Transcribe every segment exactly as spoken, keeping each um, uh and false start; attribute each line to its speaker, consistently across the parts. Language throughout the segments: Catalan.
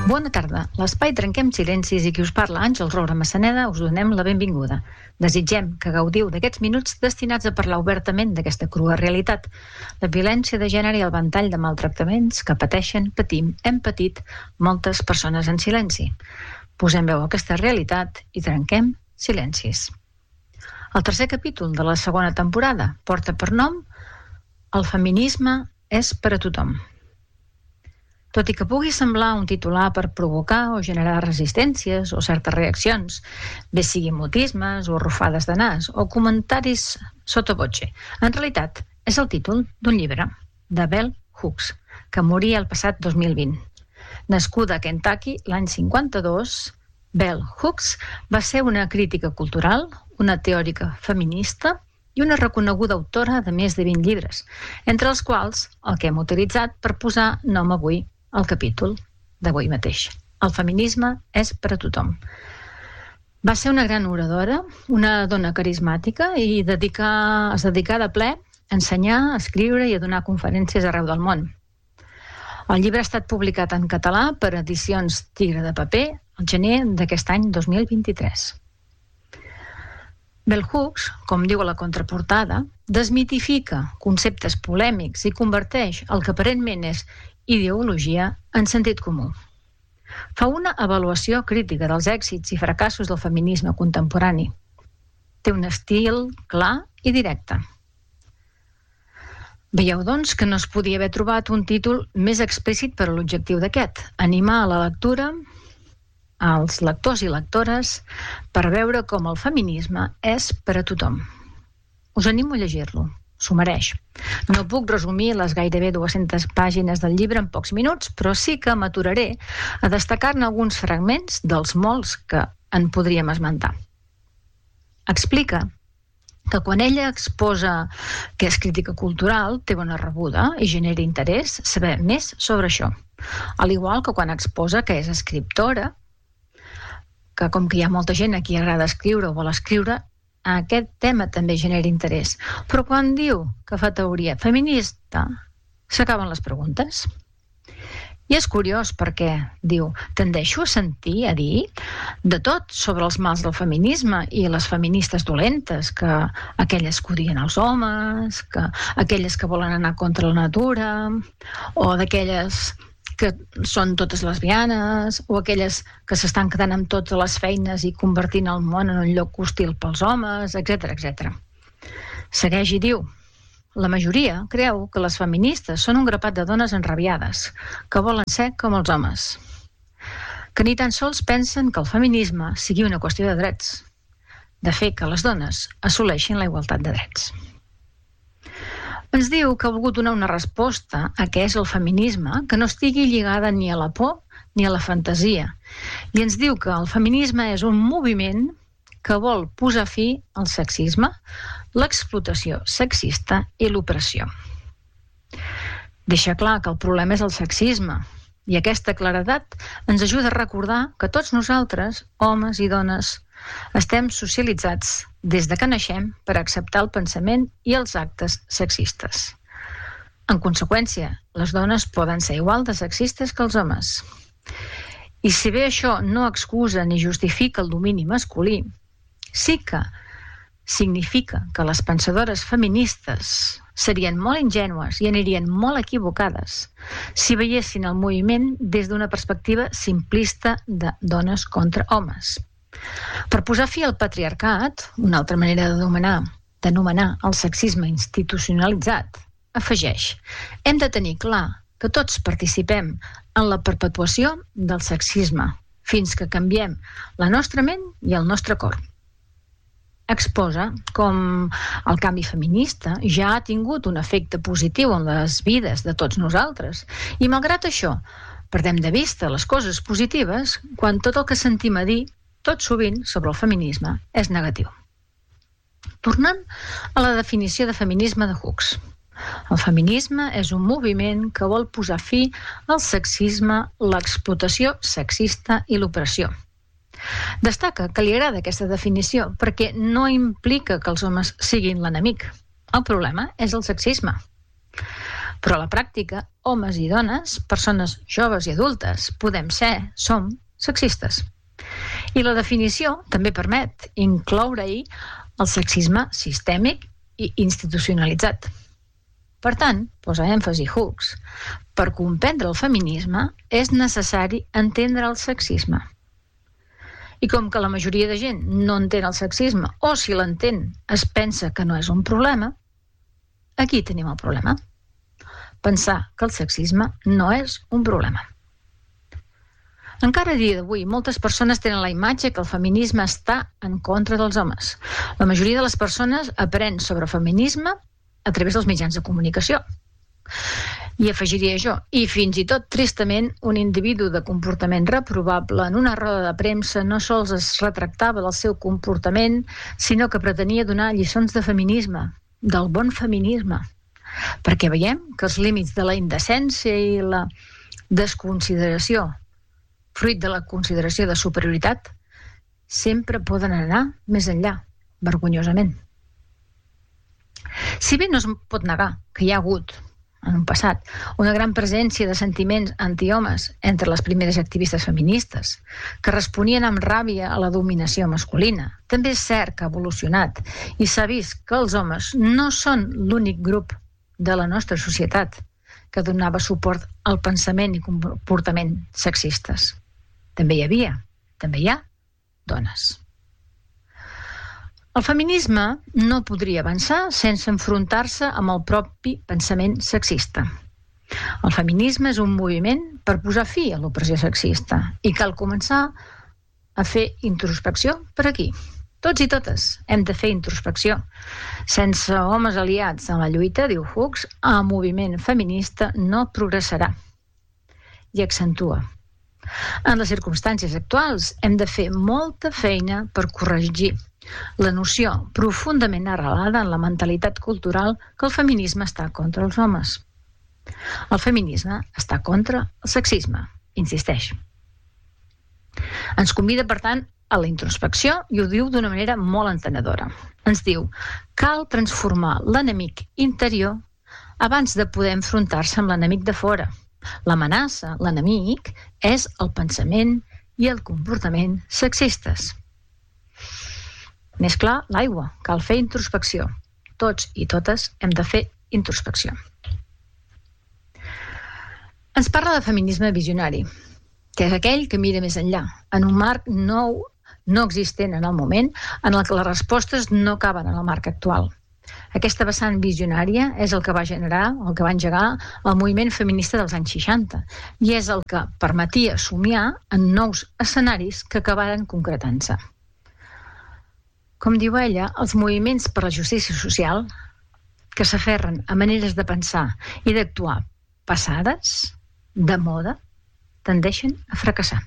Speaker 1: Bona tarda. L'espai Trenquem Silencis i qui us parla, Àngels Roura Massaneda, us donem la benvinguda. Desitgem que gaudiu d'aquests minuts destinats a parlar obertament d'aquesta crua realitat, la violència de gènere i el ventall de maltractaments que pateixen, patim, hem patit moltes persones en silenci. Posem veu a aquesta realitat i trenquem silencis. El tercer capítol de la segona temporada porta per nom El feminisme és per a tothom. Tot i que pugui semblar un titular per provocar o generar resistències o certes reaccions, bé sigui mutismes o arrufades de nas o comentaris sotto voce, en realitat és el títol d'un llibre, de Bell Hooks, que moria el passat dos mil vint. Nascuda a Kentucky l'any cinquanta-dos, Bell Hooks va ser una crítica cultural, una teòrica feminista i una reconeguda autora de més de vint llibres, entre els quals el que hem utilitzat per posar nom avui al capítol d'avui mateix. El feminisme és per a tothom. Va ser una gran oradora, una dona carismàtica i dedicar, es dedicà de ple a ensenyar, a escriure i a donar conferències arreu del món. El llibre ha estat publicat en català per Edicions Tigre de Paper el gener d'aquest any dos mil vint-i-tres. Bell Hooks, com diu a la contraportada, desmitifica conceptes polèmics i converteix el que aparentment és ideologia en sentit comú. Fa una avaluació crítica dels èxits i fracassos del feminisme contemporani. Té un estil clar i directe. Veieu, doncs, que no es podia haver trobat un títol més explícit per a l'objectiu d'aquest, animar a la lectura als lectors i lectores per veure com el feminisme és per a tothom. Us animo a llegir-lo. S'ho mereix. No puc resumir les gairebé dues-centes pàgines del llibre en pocs minuts, però sí que m'aturaré a destacar-ne alguns fragments dels molts que en podríem esmentar. Explica que quan ella exposa que és crítica cultural, té bona rebuda i genera interès saber més sobre això. Al igual que quan exposa que és escriptora, que com que hi ha molta gent a qui agrada escriure o vol escriure, aquest tema també genera interès. Però quan diu que fa teoria feminista, s'acaben les preguntes. I és curiós perquè, diu, tendeixo a sentir, a dir, de tot sobre els mals del feminisme i les feministes dolentes, que aquelles que odien els homes, que aquelles que volen anar contra la natura, o d'aquelles que són totes lesbianes, o aquelles que s'estan quedant amb totes les feines i convertint el món en un lloc hostil pels homes, etcètera, etcètera. Segueix i diu: la majoria creu que les feministes són un grapat de dones enrabiades, que volen ser com els homes, que ni tan sols pensen que el feminisme sigui una qüestió de drets, de fer que les dones assoleixin la igualtat de drets. Ens diu que ha volgut donar una resposta a què és el feminisme que no estigui lligada ni a la por ni a la fantasia. I ens diu que el feminisme és un moviment que vol posar fi al sexisme, l'explotació sexista i l'opressió. Deixa clar que el problema és el sexisme, i aquesta claredat ens ajuda a recordar que tots nosaltres, homes i dones, estem socialitzats des de que naixem per acceptar el pensament i els actes sexistes. En conseqüència, les dones poden ser igual de sexistes que els homes. I si bé això no excusa ni justifica el domini masculí, sí que significa que les pensadores feministes serien molt ingènues i anirien molt equivocades si veiessin el moviment des d'una perspectiva simplista de dones contra homes. Per posar fi al patriarcat, una altra manera d'anomenar d'anomenar el sexisme institucionalitzat, afegeix: hem de tenir clar que tots participem en la perpetuació del sexisme fins que canviem la nostra ment i el nostre cor. Exposa com el canvi feminista ja ha tingut un efecte positiu en les vides de tots nosaltres i, malgrat això, perdem de vista les coses positives quan tot el que sentim a dir tot sovint sobre el feminisme és negatiu. Tornant a la definició de feminisme de Hooks. El feminisme és un moviment que vol posar fi al sexisme, l'explotació sexista i l'opressió. Destaca que li agrada aquesta definició perquè no implica que els homes siguin l'enemic. El problema és el sexisme. Però a la pràctica, homes i dones, persones joves i adultes, podem ser, som, sexistes. I la definició també permet incloure-hi el sexisme sistèmic i institucionalitzat. Per tant, posa èmfasi Hooks, per comprendre el feminisme és necessari entendre el sexisme. I com que la majoria de gent no entén el sexisme, o si l'entén es pensa que no és un problema, aquí tenim el problema. Pensar que el sexisme no és un problema. Encara a dia d'avui, moltes persones tenen la imatge que el feminisme està en contra dels homes. La majoria de les persones aprèn sobre feminisme a través dels mitjans de comunicació. I afegiria jo, i fins i tot, tristament, un individu de comportament reprovable en una roda de premsa no sols es retractava del seu comportament, sinó que pretenia donar lliçons de feminisme, del bon feminisme, perquè veiem que els límits de la indecència i la desconsideració, fruit de la consideració de superioritat, sempre poden anar més enllà, vergonyosament. Si bé no es pot negar que hi ha hagut, en un passat, una gran presència de sentiments antihomes entre les primeres activistes feministes, que responien amb ràbia a la dominació masculina, també és cert que ha evolucionat i s'ha vist que els homes no són l'únic grup de la nostra societat que donava suport al pensament i comportament sexistes. També hi havia, també hi ha, dones. El feminisme no podria avançar sense enfrontar-se amb el propi pensament sexista. El feminisme és un moviment per posar fi a l'opressió sexista i cal començar a fer introspecció per aquí. Tots i totes hem de fer introspecció. Sense homes aliats en la lluita, diu Hooks, el moviment feminista no progressarà. I accentua. En les circumstàncies actuals hem de fer molta feina per corregir la noció profundament arrelada en la mentalitat cultural que el feminisme està contra els homes. El feminisme està contra el sexisme, insisteix. Ens convida, per tant, a la introspecció i ho diu d'una manera molt entenedora. Ens diu, cal transformar l'enemic interior abans de poder enfrontar-se amb l'enemic de fora. L'amenaça, l'enemic, és el pensament i el comportament sexistes. Més clar, l'aigua. Cal fer introspecció. Tots i totes hem de fer introspecció. Ens parla de feminisme visionari, que és aquell que mira més enllà, en un marc nou, no existent en el moment, en el que les respostes no caben en el marc actual. Aquesta vessant visionària és el que va generar, el que va engegar el moviment feminista dels anys seixanta i és el que permetia somiar en nous escenaris que acabaren concretant-se. Com diu ella, els moviments per la justícia social que s'aferren a maneres de pensar i d'actuar passades, de moda, tendeixen a fracassar.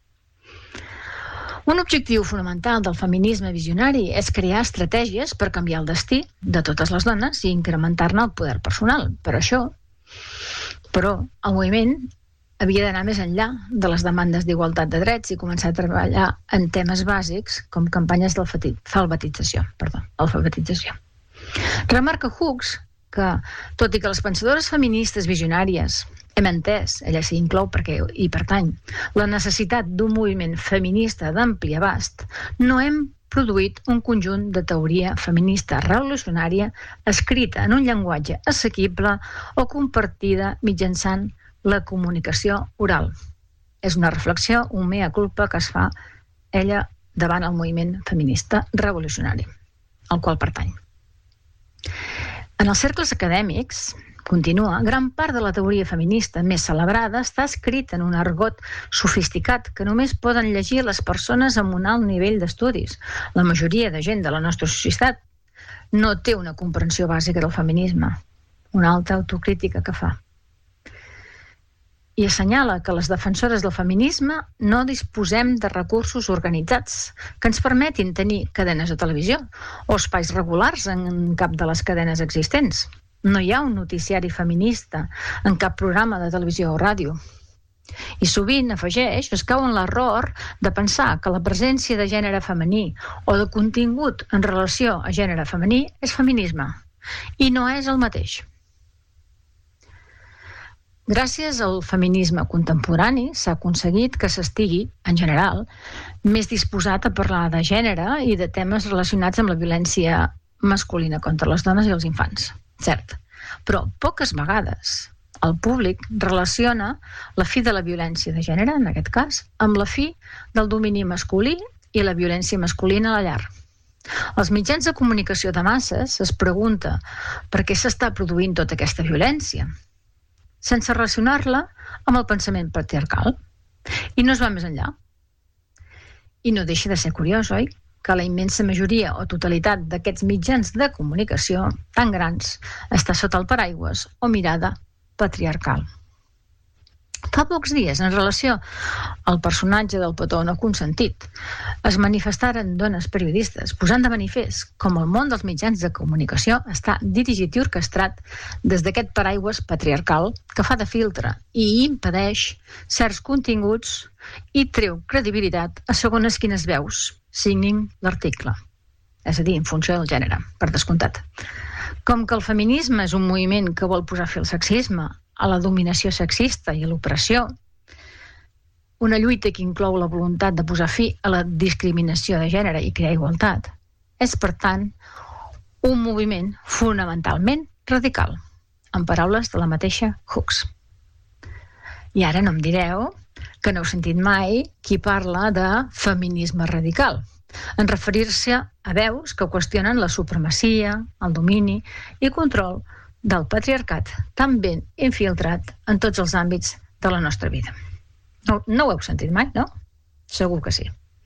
Speaker 1: Un objectiu fonamental del feminisme visionari és crear estratègies per canviar el destí de totes les dones i incrementar-ne el poder personal. Per això, però, el moviment havia d'anar més enllà de les demandes d'igualtat de drets i començar a treballar en temes bàsics com campanyes d'alfabetització. Perdó, alfabetització. Remarca Hooks que, tot i que les pensadores feministes visionàries hem entès, ella s'hi inclou perquè hi pertany, la necessitat d'un moviment feminista d'ampli abast, no hem produït un conjunt de teoria feminista revolucionària escrita en un llenguatge assequible o compartida mitjançant la comunicació oral. És una reflexió, un mea culpa que es fa ella davant el moviment feminista revolucionari, al qual pertany. En els cercles acadèmics, continua, gran part de la teoria feminista més celebrada està escrita en un argot sofisticat que només poden llegir les persones amb un alt nivell d'estudis. La majoria de gent de la nostra societat no té una comprensió bàsica del feminisme, una alta autocrítica que fa. I assenyala que les defensores del feminisme no disposem de recursos organitzats que ens permetin tenir cadenes de televisió o espais regulars en cap de les cadenes existents. No hi ha un noticiari feminista en cap programa de televisió o ràdio. I sovint, afegeix, es cau en l'error de pensar que la presència de gènere femení o de contingut en relació a gènere femení és feminisme. I no és el mateix. Gràcies al feminisme contemporani s'ha aconseguit que s'estigui, en general, més disposat a parlar de gènere i de temes relacionats amb la violència masculina contra les dones i els infants. Cert. Però poques vegades el públic relaciona la fi de la violència de gènere, en aquest cas, amb la fi del domini masculí i la violència masculina a la llar. Els mitjans de comunicació de masses es pregunta per què s'està produint tota aquesta violència, sense relacionar-la amb el pensament patriarcal. I no es va més enllà. I no deixa de ser curiós, oi?, que la immensa majoria o totalitat d'aquests mitjans de comunicació tan grans està sota el paraigües o mirada patriarcal. Fa pocs dies, en relació al personatge del petó no consentit, es manifestaren dones periodistes posant de manifest com el món dels mitjans de comunicació està dirigit i orquestrat des d'aquest paraigües patriarcal que fa de filtre i impedeix certs continguts i treu credibilitat a segones quines veus signin l'article, és a dir, en funció del gènere, per descomptat. Com que el feminisme és un moviment que vol posar fi al sexisme, a la dominació sexista i a l'opressió, una lluita que inclou la voluntat de posar fi a la discriminació de gènere i crear igualtat, és, per tant, un moviment fonamentalment radical, en paraules de la mateixa Hooks. I ara no em direu que no heu sentit mai qui parla de feminisme radical, en referir-se a veus que qüestionen la supremacia, el domini i control del patriarcat tan ben infiltrat en tots els àmbits de la nostra vida. No, no ho heu sentit mai, no? Segur que sí.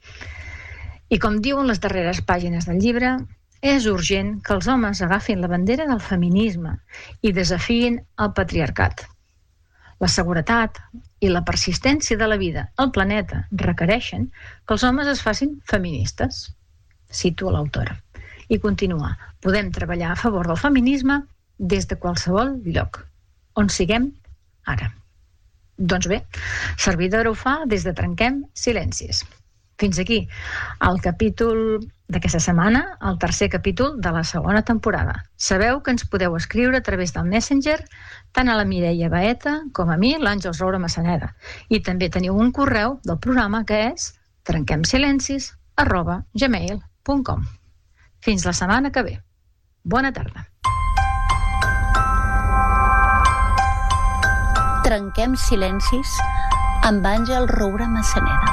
Speaker 1: I com diuen les darreres pàgines del llibre, és urgent que els homes agafin la bandera del feminisme i desafiïn el patriarcat. La seguretat i la persistència de la vida al planeta requereixen que els homes es facin feministes, cito l'autora. I continua, podem treballar a favor del feminisme des de qualsevol lloc, on siguem ara. Doncs bé, servidora ho fa des de Trenquem Silencis. Fins aquí el capítol d'aquesta setmana, el tercer capítol de la segona temporada. Sabeu que ens podeu escriure a través del Messenger tant a la Mireia Baeta com a mi, l'Àngels Roura Massaneda. I també teniu un correu del programa que és trenquemsilencis arroba gmail punt com. Fins la setmana que ve. Bona tarda.
Speaker 2: Trenquem silencis amb Àngel Roura Massaneda.